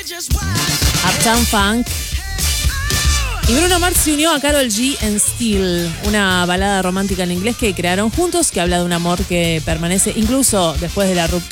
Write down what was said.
Uptown Funk. Y Bruno Mars se unió a Karol G en Still, una balada romántica en inglés que crearon juntos que habla de un amor que permanece incluso después de la ruptura.